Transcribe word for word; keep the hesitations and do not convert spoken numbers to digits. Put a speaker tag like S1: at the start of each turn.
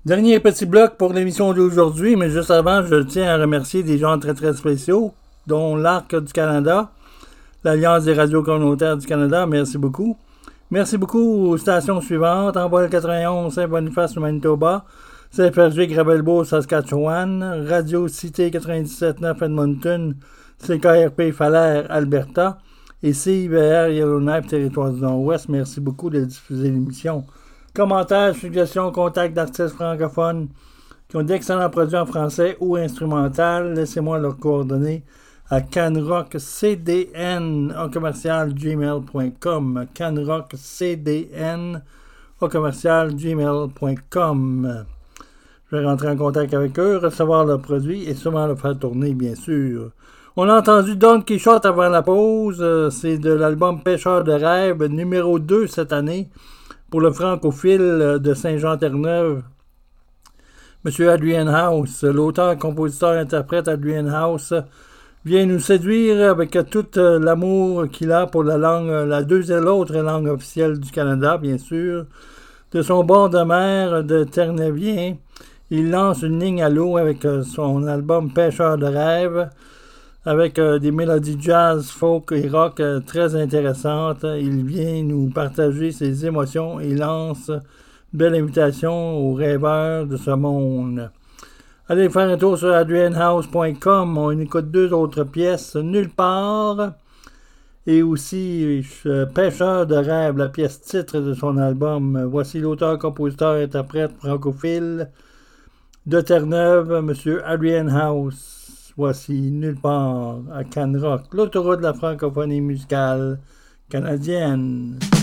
S1: Dernier petit bloc pour l'émission d'aujourd'hui, mais juste avant, je tiens à remercier des gens très très spéciaux, dont l'Arc du Canada, l'Alliance des radios communautaires du Canada, merci beaucoup. Merci beaucoup aux stations suivantes, Envol quatre-vingt-onze, Saint-Boniface, Manitoba, Saint-Ferjé, Gravelbourg, Saskatchewan, Radio Cité quatre-vingt-dix-sept neuf Edmonton, C K R P Falaire, Alberta, et C I B R Yellowknife, Territoire du Nord-Ouest. Merci beaucoup de diffuser l'émission. Commentaires, suggestions, contacts d'artistes francophones qui ont d'excellents produits en français ou instrumental, laissez-moi leurs coordonnées à canrockcdn au commercial gmail point com. canrockcdn au commercial gmail point com. Je vais rentrer en contact avec eux, recevoir leurs produits et sûrement le faire tourner, bien sûr. On a entendu Don Quichotte avant la pause. C'est de l'album Pêcheur de rêve, numéro deux cette année, pour le francophile de Saint-Jean-Terre-Neuve, M. Adrian House. L'auteur, compositeur, interprète Adrian House vient nous séduire avec tout l'amour qu'il a pour la langue, la deuxième, l'autre langue officielle du Canada, bien sûr. De son bord de mer de Terre-Neuvien, il lance une ligne à l'eau avec son album Pêcheur de rêve, avec euh, des mélodies jazz, folk et rock euh, très intéressantes. Il vient nous partager ses émotions et lance une belle invitation aux rêveurs de ce monde. Allez faire un tour sur adrian house point com. On écoute deux autres pièces, Nulle part, et aussi euh, Pêcheur de rêve, la pièce titre de son album. Voici l'auteur, compositeur, interprète francophile de Terre-Neuve, M. Adrian House. Voici Nulle part à Canrock, l'autoroute de la francophonie musicale canadienne.